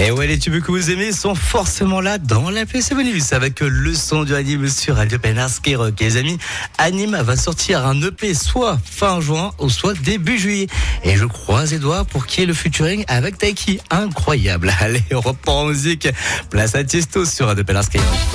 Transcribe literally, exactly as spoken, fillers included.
Et ouais, les tubes que vous aimez sont forcément là dans la playlist bonus avec le son du Anime sur Radio Pénard Skyrock. Les amis, Anime va sortir un E P soit fin juin ou soit début juillet. Et je croise les doigts pour qu'il y ait le featuring avec Taiki. Incroyable. Allez, on reprend en musique. Place à Tiesto sur Radio Pénard Skyrock.